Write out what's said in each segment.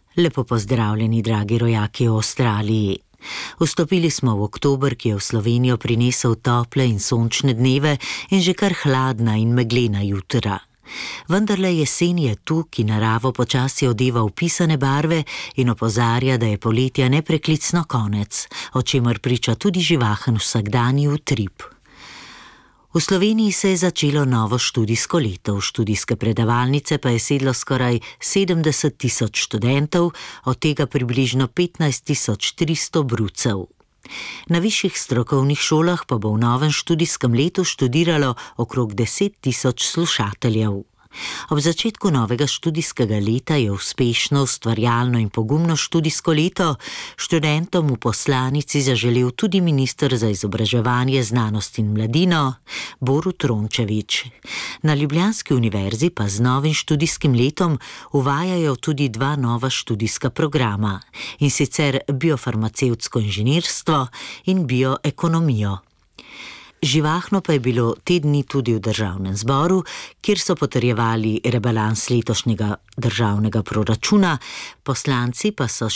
Lepo pozdravljeni, dragi rojaki v Avstraliji. Vstopili smo v oktober, ki je v Slovenijo prinesel tople in sončne dneve in že kar hladna in meglena jutra. Vendarle jesen je tu, ki naravo počasi odeva v pisane barve in opozarja, da je poletja nepreklicno konec, o čemer priča tudi živahen vsakdanji utrip. V Sloveniji se je začelo novo študijsko leto, v študijske predavalnice pa je sedlo skoraj 70 tisoč študentov, od tega približno 15 300 brucev. Na višjih strokovnih šolah pa bo v novem študijskem letu študiralo okrog 10 tisoč slušateljev. Ob začetku novega študijskega leta je uspešno, ustvarjalno in pogumno študijsko leto študentom v poslanici zaželel tudi minister za izobraževanje, znanost in mladino Borut Rončević. Na Ljubljanski univerzi pa z novim študijskim letom uvajajo tudi dva nova študijska programa, in sicer biofarmacevtsko inženirstvo in bioekonomijo. Živahno pa je bilo te dni tudi v državnem zboru, kjer so potrjevali rebalans letošnjega državnega proračuna, poslanci pa so s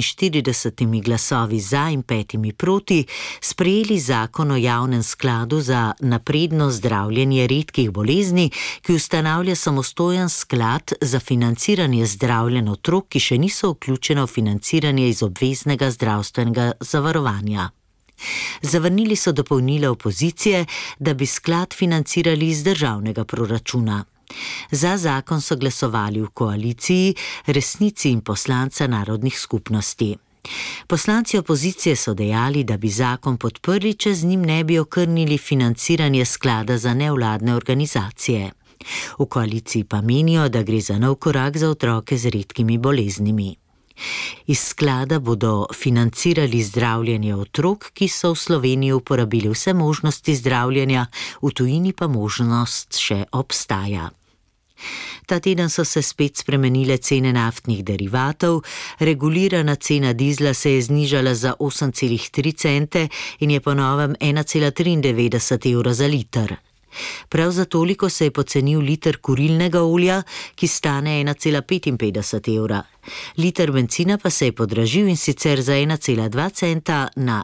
46 glasovi za in 5 proti sprejeli zakon o javnem skladu za napredno zdravljenje redkih bolezni, ki ustanavlja samostojen sklad za financiranje zdravljenja otrok, ki še niso vključeno v financiranje iz obveznega zdravstvenega zavarovanja. Zavrnili so dopolnila opozicije, da bi sklad financirali iz državnega proračuna. Za zakon so glasovali v koaliciji, Resnici in poslanca narodnih skupnosti. Poslanci opozicije so dejali, da bi zakon podprli, če z njim ne bi okrnili financiranje sklada za nevladne organizacije. V koaliciji pa menijo, da gre za nov korak za otroke z redkimi boleznimi. Iz sklada bodo financirali zdravljenje otrok, ki so v Sloveniji uporabili vse možnosti zdravljenja, v tujini pa možnost še obstaja. Ta teden so se spet spremenile cene naftnih derivatov, regulirana cena dizla se je znižala za 8,3 cente in je po novem 1,93 evra za liter. Prav za toliko se je pocenil liter kurilnega olja, ki stane 1,55 evra. Liter bencina pa se je podražil, in sicer za 1,2 centa na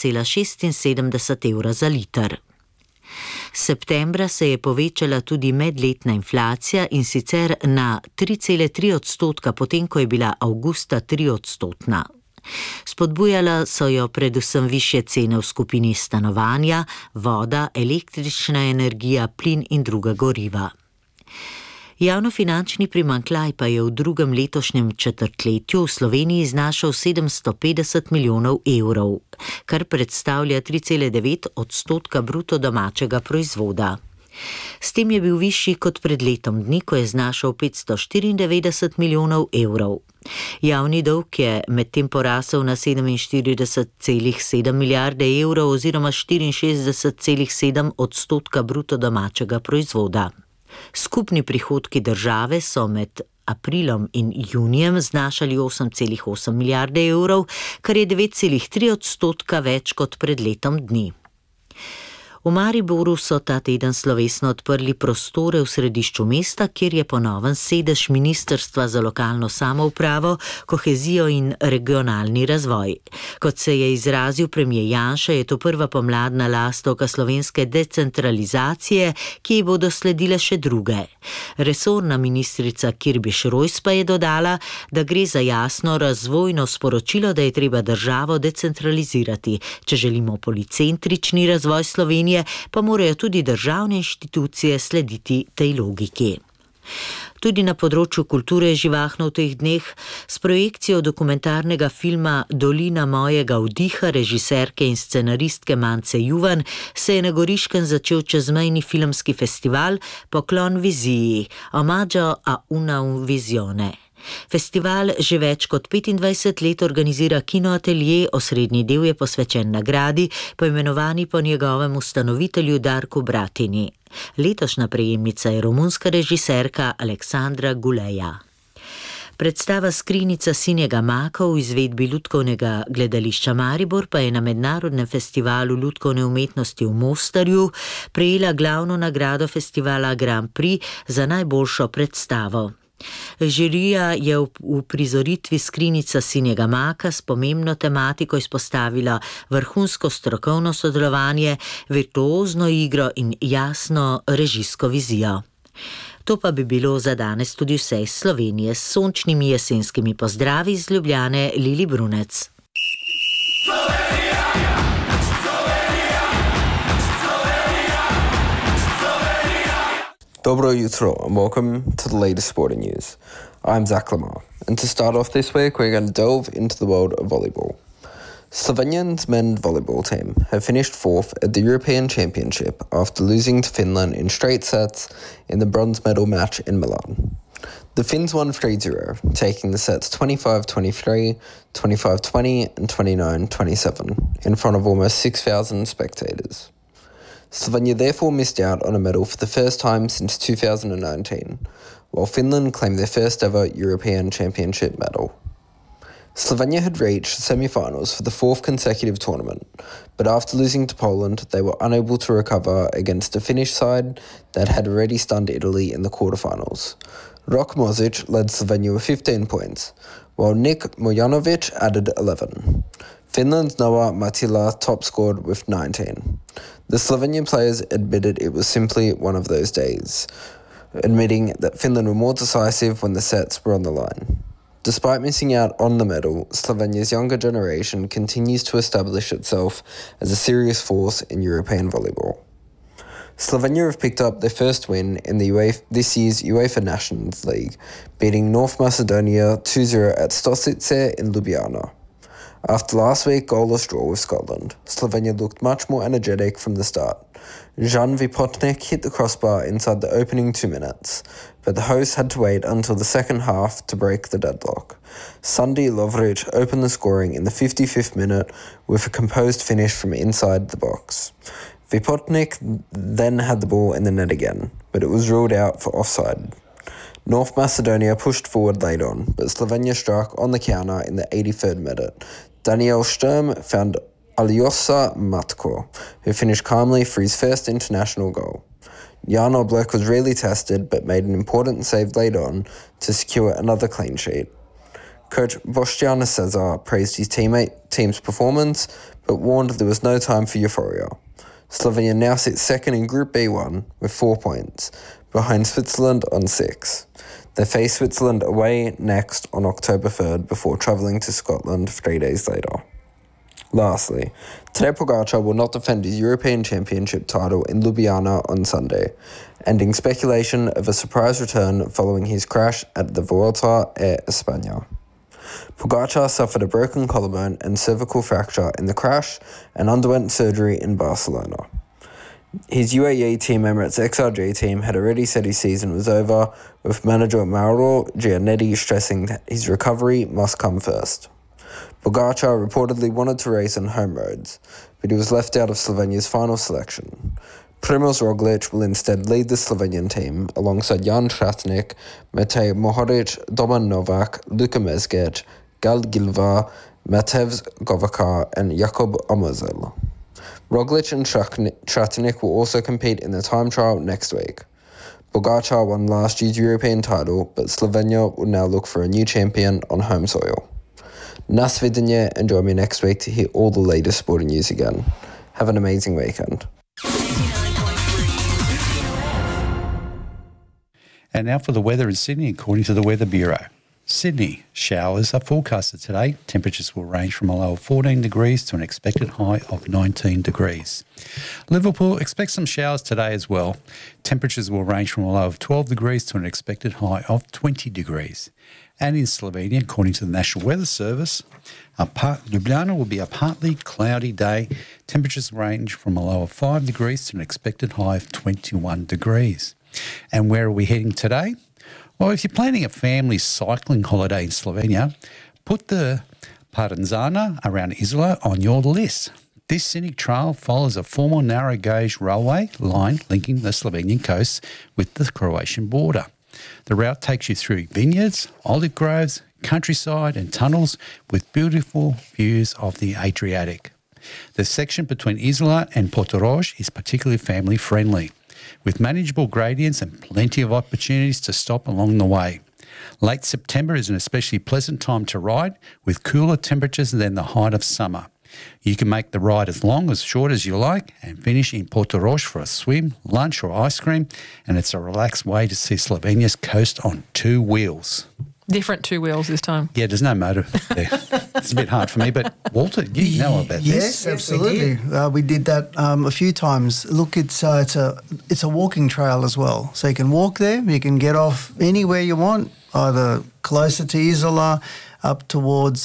1,76 evra za liter. Septembra se je povečala tudi medletna inflacija, in sicer na 3,3%, potem ko je bila avgusta 3%. Spodbujala so jo predvsem višje cene v skupini stanovanja, voda, električna energija, plin in druga goriva. Javnofinančni primanjkljaj pa je v drugem letošnjem četrtletju v Sloveniji znašal 750 milijonov evrov, kar predstavlja 3,9% bruto domačega proizvoda. S tem je bil višji kot pred letom dni, ko je znašal 594 milijonov evrov. Javni dolg je medtem porasel na 47,7 milijarde evrov oziroma 64,7% bruto domačega proizvoda. Skupni prihodki države so med aprilom in junijem znašali 8,8 milijarde evrov, kar je 9,3% več kot pred letom dni. V Mariboru so ta teden slovesno odprli prostore v središču mesta, kjer je po novem sedež Ministrstva za lokalno samoupravo, kohezijo in regionalni razvoj. Kot se je izrazil premier Janša, je to prva pomladna lastovka slovenske decentralizacije, ki ji bodo sledile še druge. Resorna ministrica Kirbiš Rojs pa je dodala, da gre za jasno razvojno sporočilo, da je treba državo decentralizirati. Če želimo policentrični razvoj Slovenije, pa morajo tudi državne inštitucije slediti tej logiki. Tudi na področju kulture je živahno v teh dneh. S projekcijo dokumentarnega filma Dolina mojega vdiha režiserke in scenaristke Mance Juvan se je na Goriškem začel čezmejni filmski festival Poklon viziji, omaggio a una visione. Festival že več kot 25 let organizira kinoatelje, osrednji del je posvečen nagradi, poimenovani po njegovem ustanovitelju Darku Bratini. Letošnja prejemnica je romunska režiserka Aleksandra Guleja. Predstava Skrinjica sinjega maka v izvedbi Lutkovnega gledališča Maribor pa je na mednarodnem festivalu lutkovne umetnosti v Mostarju prejela glavno nagrado festivala Grand Prix za najboljšo predstavo. Žirija je v prizoritvi Skrinjica sinjega maka s pomembno tematiko izpostavila vrhunsko strokovno sodelovanje, virtuozno igro in jasno režijsko vizijo. To pa bi bilo za danes tudi vse iz Slovenije s sončnimi jesenskimi pozdravi iz Ljubljane, Lili Brunec. Dobro jutro and welcome to the latest sporting news. I'm Zach Lamar, and to start off this week we're going to delve into the world of volleyball. Slovenia's men's volleyball team have finished fourth at the European Championship after losing to Finland in straight sets in the bronze medal match in Milan. The Finns won 3-0, taking the sets 25-23, 25-20 and 29-27 in front of almost 6,000 spectators. Slovenia therefore missed out on a medal for the first time since 2019, while Finland claimed their first ever European Championship medal. Slovenia had reached semi-finals for the fourth consecutive tournament, but after losing to Poland, they were unable to recover against a Finnish side that had already stunned Italy in the quarterfinals. Rok Mozic led Slovenia with 15 points, while Nik Mojanovic added 11. Finland's Noah Matila top-scored with 19. The Slovenian players admitted it was simply one of those days, admitting that Finland were more decisive when the sets were on the line. Despite missing out on the medal, Slovenia's younger generation continues to establish itself as a serious force in European volleyball. Slovenia have picked up their first win in this year's UEFA Nations League, beating North Macedonia 2-0 at Stosice in Ljubljana. After last week's goalless draw with Scotland, Slovenia looked much more energetic from the start. Jan Vipotnik hit the crossbar inside the opening 2 minutes, but the hosts had to wait until the second half to break the deadlock. Sundi Lovric opened the scoring in the 55th minute with a composed finish from inside the box. Vipotnik then had the ball in the net again, but it was ruled out for offside. North Macedonia pushed forward late on, but Slovenia struck on the counter in the 83rd minute. Daniel Sturm found Aljosa Matko, who finished calmly for his first international goal. Jan Oblak was really tested, but made an important save late on to secure another clean sheet. Coach Boštjan Cesar praised his team's performance, but warned there was no time for euphoria. Slovenia now sits second in Group B1 with 4 points, behind Switzerland on 6. They face Switzerland away next on October 3rd before travelling to Scotland 3 days later. Lastly, Tadej Pogačar will not defend his European Championship title in Ljubljana on Sunday, ending speculation of a surprise return following his crash at the Vuelta a España. Pogačar suffered a broken collarbone and cervical fracture in the crash and underwent surgery in Barcelona. His UAE Team Emirates XRG team had already said his season was over, with manager Mauro Gianetti stressing that his recovery must come first. Pogačar reportedly wanted to race on home roads, but he was left out of Slovenia's final selection. Primož Roglic will instead lead the Slovenian team alongside Jan Tratnik, Matej Mohoric, Domen Novak, Luka Mezgec, Gal Gilva, Matevž Govačar and Jakub Omerzel. Roglic and Tratnik will also compete in the time trial next week. Pogačar won last year's European title, but Slovenia will now look for a new champion on home soil. Na svidenje, and join me next week to hear all the latest sporting news again. Have an amazing weekend. And now for the weather in Sydney, according to the Weather Bureau. Sydney, showers are forecasted today. Temperatures will range from a low of 14 degrees to an expected high of 19 degrees. Liverpool, expect some showers today as well. Temperatures will range from a low of 12 degrees to an expected high of 20 degrees. And in Slovenia, according to the National Weather Service, Ljubljana will be a partly cloudy day. Temperatures range from a low of 5 degrees to an expected high of 21 degrees. And where are we heading today? Well, if you're planning a family cycling holiday in Slovenia, put the Parenzana around Izola on your list. This scenic trail follows a former narrow gauge railway line linking the Slovenian coast with the Croatian border. The route takes you through vineyards, olive groves, countryside and tunnels with beautiful views of the Adriatic. The section between Izola and Portorož is particularly family friendly, with manageable gradients and plenty of opportunities to stop along the way. Late September is an especially pleasant time to ride, with cooler temperatures than the height of summer. You can make the ride as long or short as you like and finish in Portorož for a swim, lunch or ice cream, and it's a relaxed way to see Slovenia's coast on 2 wheels. Different 2 wheels this time. Yeah, there's no motor there. It's a bit hard for me, but Walter, you know about this. Yes, absolutely. We did that a few times. Look, it's a walking trail as well. So you can walk there, you can get off anywhere you want, either closer to Isola, up towards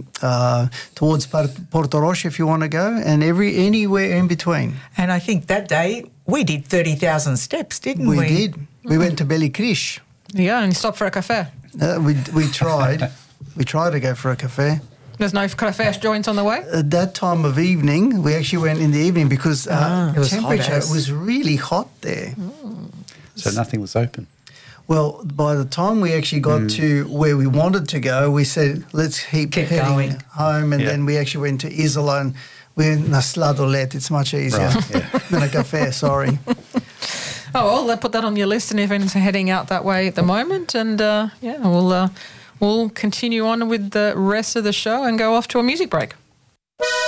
Portorož if you want to go, and anywhere in between. And I think that day we did 30,000 steps, didn't we? We did. We went to Beli Križ. Yeah, and stopped for a cafe. We tried. We tried to go for a cafe. There's no cafe joints on the way? At that time of evening, we actually went in the evening because it was temperature hot was really hot there. So nothing was open. Well, by the time we actually got to where we wanted to go, we said, let's keep heading going home. And then we actually went to Isola and we're in a Sladolet. It's much easier than a cafe, sorry. Oh, well, they'll put that on your list and if anyone's heading out that way at the moment. And, we'll continue on with the rest of the show and go off to a music break.